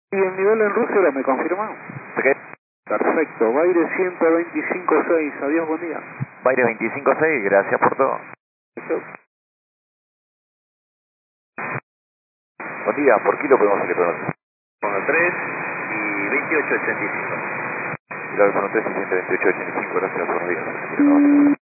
Y el nivel en Rusia me confirmó. ¿Qué? Perfecto, Baire 125.6, adiós, buen día. Baire 25.6, gracias por todo. Chau. Buen día, ¿por qué lo podemos hacer? 3 y 2885. Y la 3 y 2885, gracias, buenos días.